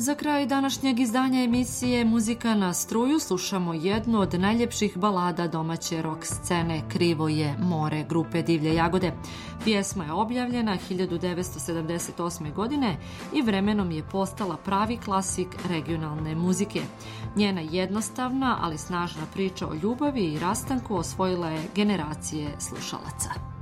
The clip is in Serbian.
Za kraj današnjeg izdanja emisije Muzika na struju slušamo jednu od najljepših balada domaće rock scene Krivo je more grupe Divlje jagode. Pjesma je objavljena 1978. godine i vremenom je postala pravi klasik regionalne muzike. Njena jednostavna, ali snažna priča o ljubavi i rastanku osvojila je generacije slušalaca.